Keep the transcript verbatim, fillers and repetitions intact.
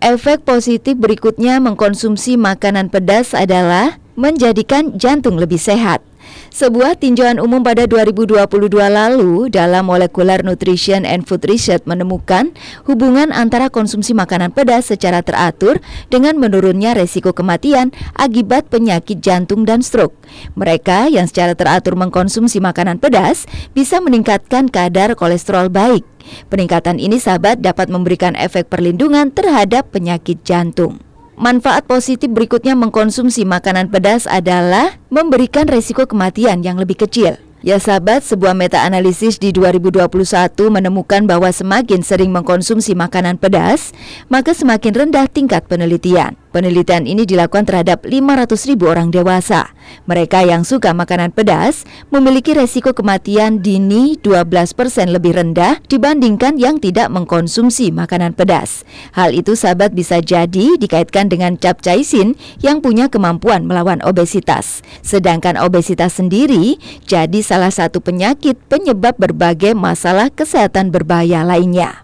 Efek positif berikutnya mengkonsumsi makanan pedas adalah menjadikan jantung lebih sehat. Sebuah tinjauan umum pada dua ribu dua puluh dua lalu dalam Molecular Nutrition and Food Research menemukan hubungan antara konsumsi makanan pedas secara teratur dengan menurunnya resiko kematian akibat penyakit jantung dan stroke. Mereka yang secara teratur mengkonsumsi makanan pedas bisa meningkatkan kadar kolesterol baik. Peningkatan ini sahabat dapat memberikan efek perlindungan terhadap penyakit jantung. Manfaat positif berikutnya mengkonsumsi makanan pedas adalah memberikan resiko kematian yang lebih kecil. Ya sahabat, sebuah meta-analisis di dua ribu dua puluh satu menemukan bahwa semakin sering mengkonsumsi makanan pedas, maka semakin rendah tingkat penelitian. Penelitian ini dilakukan terhadap lima ratus ribu orang dewasa. Mereka yang suka makanan pedas memiliki resiko kematian dini dua belas persen lebih rendah dibandingkan yang tidak mengkonsumsi makanan pedas. Hal itu sahabat bisa jadi dikaitkan dengan capsaicin yang punya kemampuan melawan obesitas. Sedangkan obesitas sendiri jadi salah satu penyakit penyebab berbagai masalah kesehatan berbahaya lainnya.